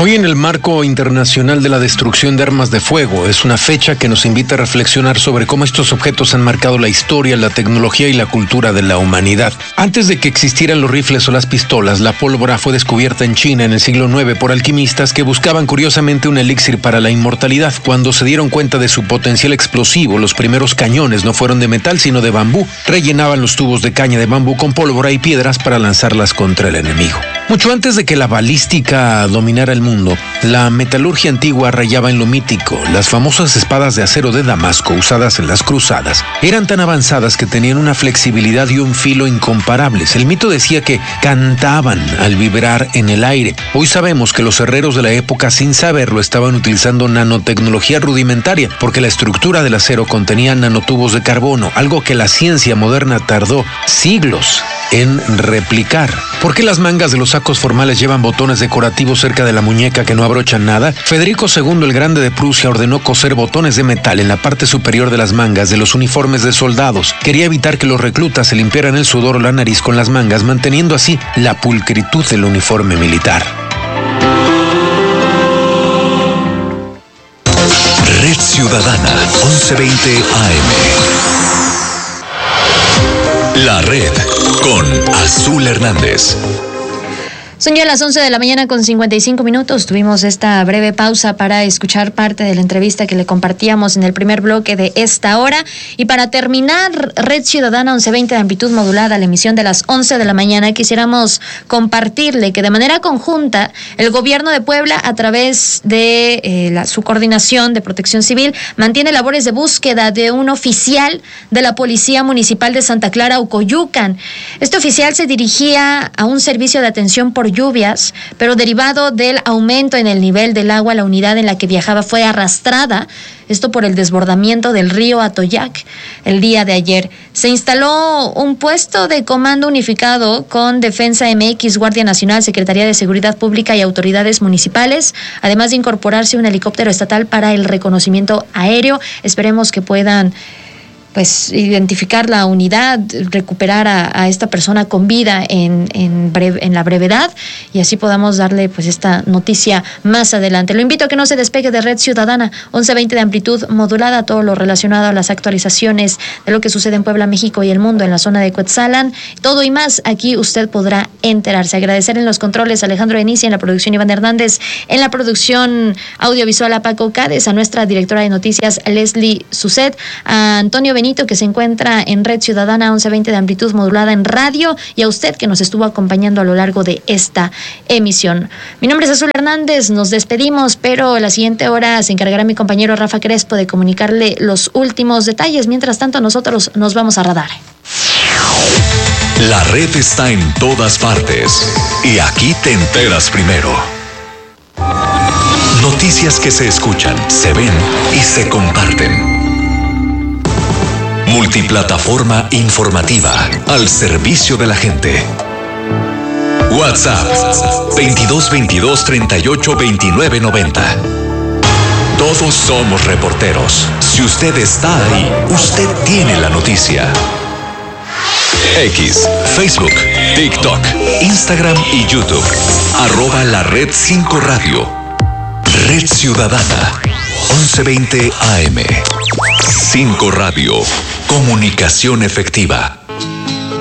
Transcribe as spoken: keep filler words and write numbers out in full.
Hoy, en el marco internacional de la destrucción de armas de fuego, es una fecha que nos invita a reflexionar sobre cómo estos objetos han marcado la historia, la tecnología y la cultura de la humanidad. Antes de que existieran los rifles o las pistolas, la pólvora fue descubierta en China en el siglo noveno por alquimistas que buscaban curiosamente un elixir para la inmortalidad. Cuando se dieron cuenta de su potencial explosivo, los primeros cañones no fueron de metal sino de bambú. Rellenaban los tubos de caña de bambú con pólvora y piedras para lanzarlas contra el enemigo. Mucho antes de que la balística dominara el mundo, la metalurgia antigua rayaba en lo mítico. Las famosas espadas de acero de Damasco, usadas en las cruzadas, eran tan avanzadas que tenían una flexibilidad y un filo incomparables. El mito decía que cantaban al vibrar en el aire. Hoy sabemos que los herreros de la época, sin saberlo, estaban utilizando nanotecnología rudimentaria, porque la estructura del acero contenía nanotubos de carbono, algo que la ciencia moderna tardó siglos en replicar. ¿Por qué las mangas de los sacos formales llevan botones decorativos cerca de la muñeca que no abrochan nada? Federico segundo el Grande de Prusia ordenó coser botones de metal en la parte superior de las mangas de los uniformes de soldados. Quería evitar que los reclutas se limpiaran el sudor o la nariz con las mangas, manteniendo así la pulcritud del uniforme militar. Red Ciudadana, once veinte A M. La Red con Azul Hernández. Son ya las once de la mañana con cincuenta y cinco minutos. Tuvimos esta breve pausa para escuchar parte de la entrevista que le compartíamos en el primer bloque de esta hora. Y para terminar, Red Ciudadana once veinte de amplitud modulada, la emisión de las once de la mañana, quisiéramos compartirle que de manera conjunta el gobierno de Puebla, a través de eh, la, su coordinación de protección civil, mantiene labores de búsqueda de un oficial de la Policía Municipal de Santa Clara, Ucoyucan. Este oficial se dirigía a un servicio de atención por lluvias, pero derivado del aumento en el nivel del agua, la unidad en la que viajaba fue arrastrada, esto por el desbordamiento del río Atoyac. El día de ayer se instaló un puesto de comando unificado con Defensa M X, Guardia Nacional, Secretaría de Seguridad Pública y autoridades municipales, además de incorporarse un helicóptero estatal para el reconocimiento aéreo. Esperemos que puedan pues identificar la unidad, recuperar a, a esta persona con vida en, en, breve, en la brevedad, y así podamos darle pues esta noticia más adelante. Lo invito a que no se despegue de Red Ciudadana, once veinte de amplitud modulada, todo lo relacionado a las actualizaciones de lo que sucede en Puebla, México y el mundo, en la zona de Cuetzalan, todo y más, aquí usted podrá enterarse. Agradecer en los controles a Alejandro Enicia, en la producción Iván Hernández, en la producción audiovisual a Paco Cádiz, a nuestra directora de noticias Leslie Suset, a Antonio Benito, que se encuentra en Red Ciudadana once veinte de amplitud modulada en radio, y a usted que nos estuvo acompañando a lo largo de esta emisión. Mi nombre es Azul Hernández, nos despedimos, pero la siguiente hora se encargará mi compañero Rafa Crespo de comunicarle los últimos detalles. Mientras tanto, nosotros nos vamos a Radar. La red está en todas partes y aquí te enteras primero. Noticias que se escuchan, se ven y se comparten. Multiplataforma informativa al servicio de la gente. WhatsApp veintidós veintidós treinta y ocho veintinueve noventa. Todos somos reporteros. Si usted está ahí, usted tiene la noticia. X, Facebook, TikTok, Instagram y YouTube. Arroba la Red cinco Radio. Red Ciudadana once veinte A M. cinco Radio. Comunicación efectiva.